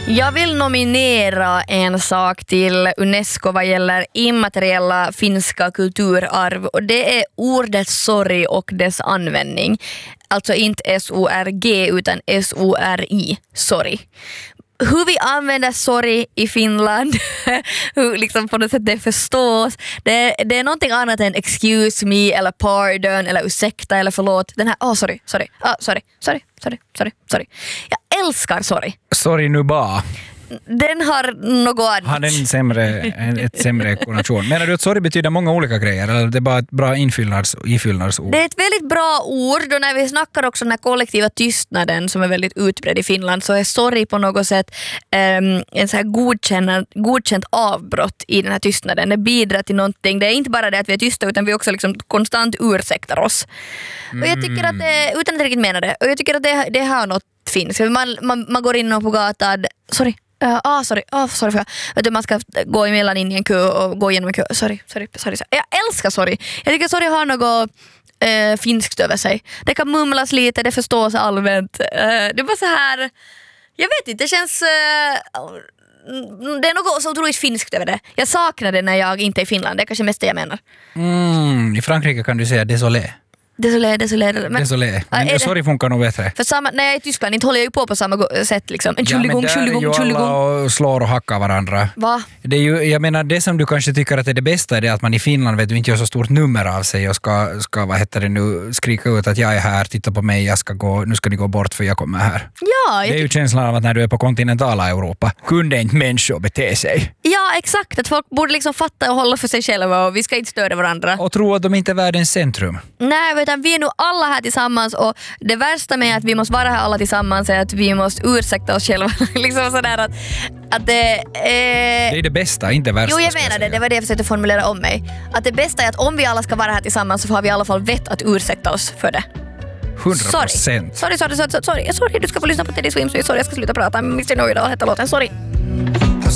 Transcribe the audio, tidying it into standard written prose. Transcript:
Jag vill nominera en sak till UNESCO vad gäller immateriella finska kulturarv, och det är ordet sorry och dess användning. Alltså inte S-O-R-G utan S-O-R-I, sorry. Hur vi använder sorry i Finland, hur liksom på något sätt det förstås. Det är någonting annat än excuse me eller pardon eller ursäkta eller förlåt. Den här, sorry. Jag älskar sorry. Sorry nu bara. Den har något annat. Har den ett sämre konnotation. Menar du att sorry betyder många olika grejer? Eller det är bara ett bra ifyllnadsord? Det är ett väldigt bra ord, och när vi snackar också den här kollektiva tystnaden som är väldigt utbredd i Finland, så är sorry på något sätt en så här godkänt avbrott i den här tystnaden. Det bidrar till någonting. Det är inte bara det att vi är tysta, utan vi också liksom konstant ursäktar oss. Och jag tycker att det, utan att riktigt mena det, och jag tycker att det har något finns. Man går in på gatan, sorry för vet du, man ska gå emellan in i en kö och gå igenom en kö. Sorry. Jag älskar sorry. Jag tycker sorry har något finskt över sig. Det kan mumlas lite, det förstås allmänt. Det är bara så här, jag vet inte, det känns det är något så otroligt finskt över det. Jag saknar det när jag inte är i Finland. Det är kanske mest det jag menar. I Frankrike kan du säga désolé. Désolé. Men sorry funkar nog bättre. För när jag är i Tyskland inte håller jag ju på samma sätt liksom. Entschuldigung. Alla slår och hackar varandra. Va? Det är ju, jag menar, det som du kanske tycker att är det bästa är det att man i Finland vet du inte gör så stort nummer av sig och ska vad heter det nu, skrika ut att jag är här, titta på mig, nu ska ni gå bort för jag kommer här. Ja, det är ju känslan av att när du är på kontinentala Europa kunde inte människor bete sig. Ja, exakt. Att folk borde liksom fatta och hålla för sig själva och vi ska inte störa varandra. Och tro att de inte är världens centrum. Nej, utan vi är nu alla här tillsammans, och det värsta med att vi måste vara här alla tillsammans är att vi måste ursäkta oss själva. Liksom sådär att det är det bästa, inte det värsta. Jo, jag menar det var det jag försökte formulera om mig. Att det bästa är att om vi alla ska vara här tillsammans så får vi i alla fall vett att ursäkta oss för det. 100%. Sorry, du ska få lyssna på Teddy Swims. Sorry, jag ska sluta prata. Mr. Noida heter låten, sorry.